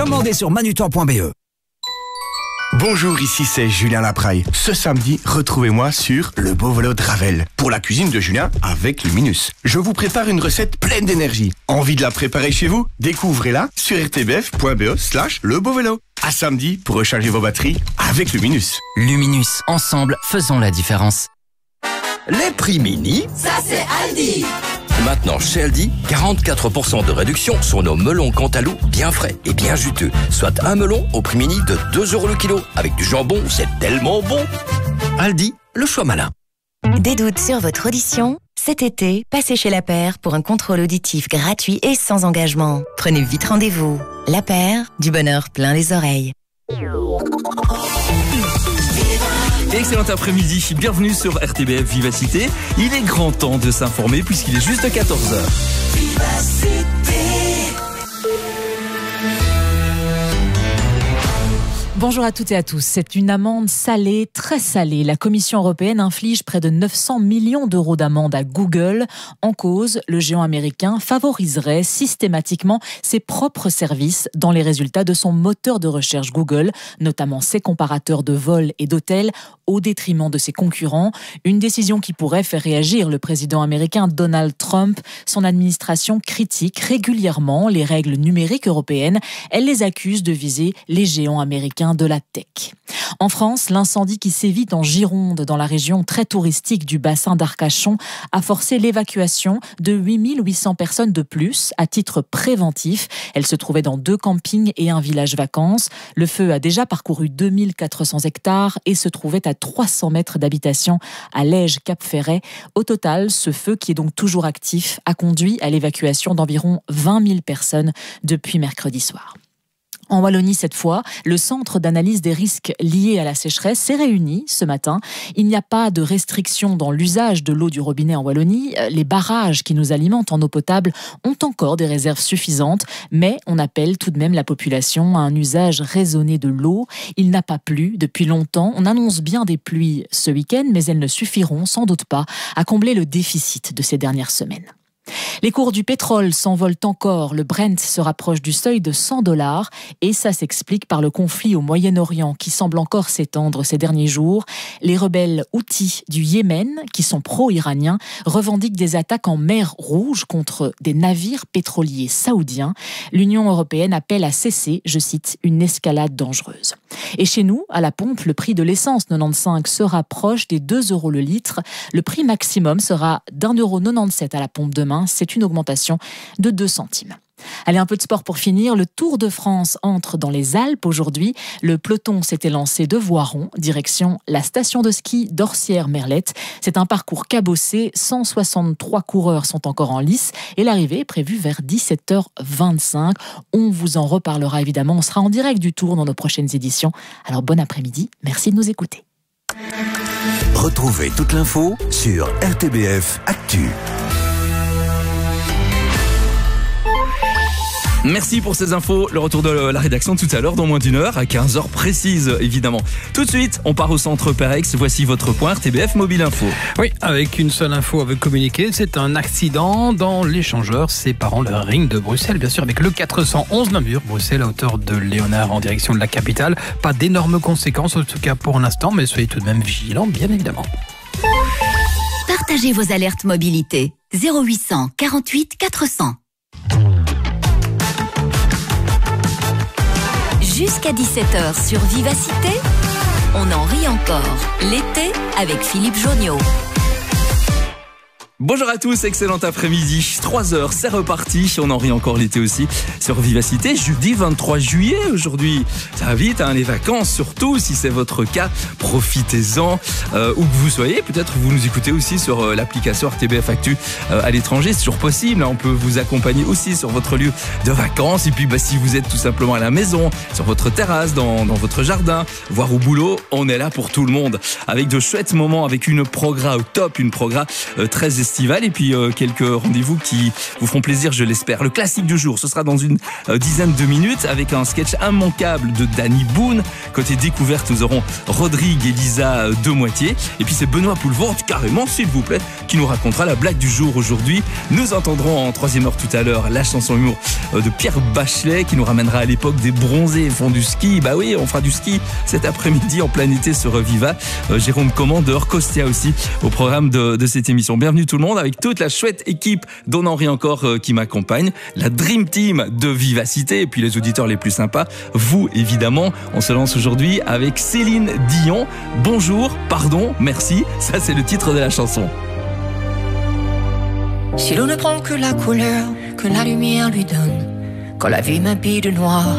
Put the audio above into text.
Commandez sur manutan.be. Bonjour, ici c'est Julien Lapraille. Ce samedi, retrouvez-moi sur Le Beau Vélo de Ravel pour la cuisine de Julien avec Luminus. Je vous prépare une recette pleine d'énergie. Envie de la préparer chez vous? Découvrez-la sur rtbf.be/lebeauvélo. À samedi pour recharger vos batteries avec Luminus. Luminus, ensemble, faisons la différence. Les prix mini, ça c'est Aldi. Maintenant, chez Aldi, 44% de réduction sur nos melons Cantalou bien frais et bien juteux. Soit un melon au prix mini de 2 € le kilo. Avec du jambon, c'est tellement bon. Aldi, le choix malin. Des doutes sur votre audition? Cet été, passez chez La Paire pour un contrôle auditif gratuit et sans engagement. Prenez vite rendez-vous. La Paire, du bonheur plein les oreilles. Excellent après-midi, bienvenue sur RTBF Vivacité. Il est grand temps de s'informer puisqu'il est juste 14h. Bonjour à toutes et à tous. C'est une amende salée, très salée. La Commission européenne inflige près de 900 millions d'euros d'amende à Google. En cause, le géant américain favoriserait systématiquement ses propres services dans les résultats de son moteur de recherche Google, notamment ses comparateurs de vols et d'hôtels, au détriment de ses concurrents. Une décision qui pourrait faire réagir le président américain Donald Trump. Son administration critique régulièrement les règles numériques européennes. Elle les accuse de viser les géants américains de la tech. En France, l'incendie qui sévit en Gironde, dans la région très touristique du bassin d'Arcachon, a forcé l'évacuation de 8800 personnes de plus à titre préventif. Elles se trouvaient dans 2 campings et un village vacances. Le feu a déjà parcouru 2400 hectares et se trouvait à 300 mètres d'habitation à Lège-Cap-Ferret. Au total, ce feu, qui est donc toujours actif, a conduit à l'évacuation d'environ 20 000 personnes depuis mercredi soir. En Wallonie, cette fois, le centre d'analyse des risques liés à la sécheresse s'est réuni ce matin. Il n'y a pas de restriction dans l'usage de l'eau du robinet en Wallonie. Les barrages qui nous alimentent en eau potable ont encore des réserves suffisantes, mais on appelle tout de même la population à un usage raisonné de l'eau. Il n'a pas plu depuis longtemps. On annonce bien des pluies ce week-end, mais elles ne suffiront sans doute pas à combler le déficit de ces dernières semaines. Les cours du pétrole s'envolent encore. Le Brent se rapproche du seuil de $100 et ça s'explique par le conflit au Moyen-Orient qui semble encore s'étendre ces derniers jours. Les rebelles Houthis du Yémen, qui sont pro-iraniens, revendiquent des attaques en mer Rouge contre des navires pétroliers saoudiens. L'Union européenne appelle à cesser, je cite, une escalade dangereuse. Et chez nous, à la pompe, le prix de l'essence 95 se rapproche des 2 € le litre. Le prix maximum sera d'1,97 € à la pompe demain. C'est une augmentation de 2 centimes. Allez, un peu de sport pour finir. Le Tour de France entre dans les Alpes aujourd'hui. Le peloton s'était lancé de Voiron, direction la station de ski d'Orsières-Merlette. C'est un parcours cabossé. 163 coureurs sont encore en lice et l'arrivée est prévue vers 17h25. On vous en reparlera évidemment. On sera en direct du Tour dans nos prochaines éditions. Alors bon après-midi. Merci de nous écouter. Retrouvez toute l'info sur RTBF Actu. Merci pour ces infos. Le retour de la rédaction tout à l'heure, dans moins d'une heure, à 15h précise, évidemment. Tout de suite, on part au centre Perex. Voici votre point RTBF Mobile Info. Oui, avec une seule info à vous communiquer, c'est un accident dans l'échangeur séparant le ring de Bruxelles, bien sûr, avec le 411 Namur, Bruxelles, à hauteur de Léonard, en direction de la capitale. Pas d'énormes conséquences, en tout cas pour l'instant, mais soyez tout de même vigilants, bien évidemment. Partagez vos alertes mobilité. 0800 48 400. Jusqu'à 17h sur Vivacité, on en rit encore. L'été avec Philippe Jonniot. Bonjour à tous, excellent après-midi. 3h, c'est reparti. On en rit encore l'été aussi sur Vivacité. Jeudi 23 juillet aujourd'hui. Ça va vite, les vacances surtout. Si c'est votre cas, profitez-en. Où que vous soyez, peut-être vous nous écoutez aussi sur l'application RTBF Actu à l'étranger. C'est toujours possible. On peut vous accompagner aussi sur votre lieu de vacances. Et puis si vous êtes tout simplement à la maison, sur votre terrasse, dans votre jardin, voire au boulot, on est là pour tout le monde. Avec de chouettes moments, avec une progra au top, une progra très festival et puis quelques rendez-vous qui vous feront plaisir, je l'espère. Le classique du jour, ce sera dans une dizaine de minutes avec un sketch immanquable de Danny Boone. Côté découverte, nous aurons Rodrigue et Lisa Demoitié. Et puis c'est Benoît Poulvord, carrément, s'il vous plaît, qui nous racontera la blague du jour aujourd'hui. Nous entendrons en troisième heure tout à l'heure la chanson humour de Pierre Bachelet qui nous ramènera à l'époque des bronzés font du ski. Bah oui, on fera du ski cet après-midi en plein été sur Viva. Jérôme Commandeur, Costia aussi au programme de cette émission. Bienvenue tout le monde avec toute la chouette équipe d'On en rit encore qui m'accompagne, la Dream Team de Vivacité et puis les auditeurs les plus sympas, vous évidemment. On se lance aujourd'hui avec Céline Dion. Bonjour, pardon, merci, ça c'est le titre de la chanson. Si l'on ne prend que la couleur que la lumière lui donne, quand la vie m'habille de noir,